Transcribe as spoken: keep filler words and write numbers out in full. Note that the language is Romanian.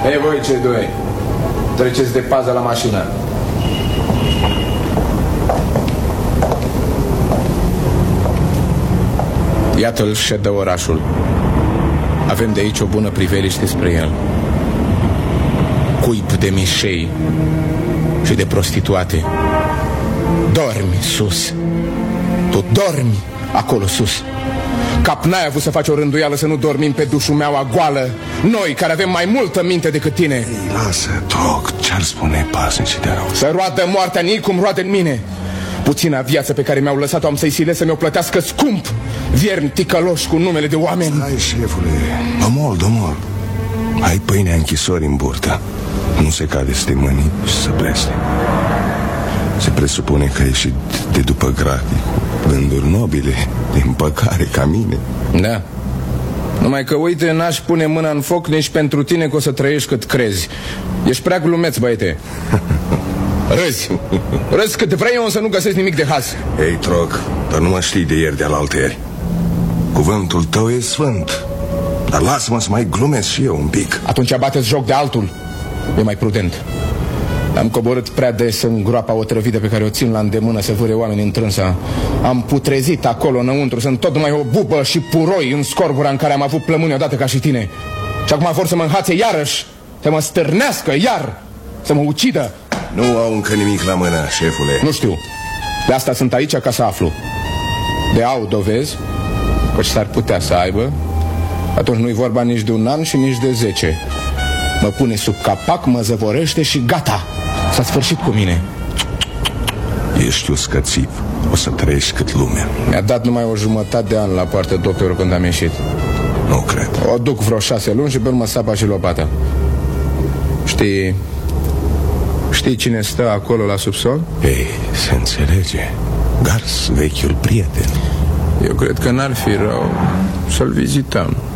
Ei, voi cei doi, treceți de pază la mașină. Iată-l ședă orașul. Avem de aici o bună priveliște spre el. Cuib de mișei și de prostituate. Dormi sus. Tu dormi acolo sus. Cap n-ai avut să faci o rânduială să nu dormim pe dușumeaua goală, noi care avem mai multă minte decât tine. Ei, lasă, Troc, ce-ar spune pasnicii de rău? Să roadă moartea nii cum roade în mine. Puțina viață pe care mi-au lăsat-o am să-i silesc să mi-o plătească scump. Vierni ticăloși cu numele de oameni. Hai, șefule, domol, domol. Ai pâinea închisori în burtă. Nu se cade să te mâni și să pleste. Se presupune că ai ieșit de după gratii cu gânduri nobile, de împăcare ca mine. Da. Numai că, uite, n-aș pune mâna în foc nici pentru tine că o să trăiești cât crezi. Ești prea glumeț, băiete. Râzi. Râzi cât vrei, eu însă nu găsesc nimic de haz. Ei, Troc, dar nu mă știi de ieri de-al alteri. Cuvântul tău e sfânt. Dar lasă-mă să mai glumesc și eu un pic. Atunci abateți joc de altul. E mai prudent. Am coborât prea des în groapa otrăvită pe care o țin la îndemână să vâre oameni în trânsa. Am putrezit acolo înăuntru. Sunt tot numai o bubă și puroi în scorbura în care am avut plămâni odată ca și tine. Și acum vor să mă înhațe iarăși, să mă stârnească iar, să mă ucidă. Nu au încă nimic la mână, șefule. Nu știu. De asta sunt aici ca să aflu. De au dovezi, căci s-ar putea să aibă. Atunci nu-i vorba nici de un an și nici de zece. Mă pune sub capac, mă zăvorește și gata. S-a sfârșit cu mine. Ești uscățiv. O să trăiești cât lumea. Mi-a dat numai o jumătate de an la poartă doctorul când am ieșit. Nu cred. O duc vreo șase luni și pe urmă sapa și lopata. Știi... Știi cine stă acolo la subsol? Ei, se înțelege. Gars, vechiul prieten. Eu cred că n-ar fi rău să-l vizităm.